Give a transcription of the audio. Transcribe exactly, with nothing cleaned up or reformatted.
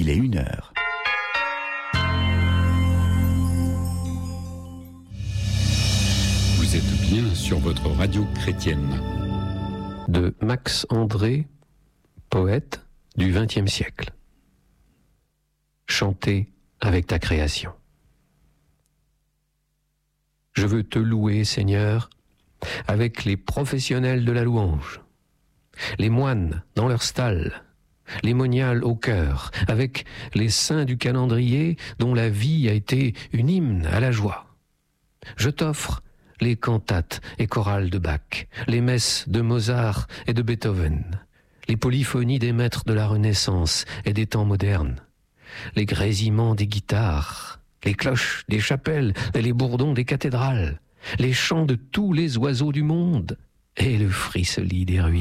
il est une heure. Vous êtes bien sur votre radio chrétienne. De Max André, poète du vingtième siècle. Chanter avec ta création. Je veux te louer, Seigneur, avec les professionnels de la louange, les moines dans leur stalle, les moniales au cœur, avec les saints du calendrier dont la vie a été une hymne à la joie. Je t'offre les cantates et chorales de Bach, les messes de Mozart et de Beethoven, les polyphonies des maîtres de la Renaissance et des temps modernes, les grésillements des guitares, les cloches des chapelles et les bourdons des cathédrales, les chants de tous les oiseaux du monde et le frissellis des ruisseaux.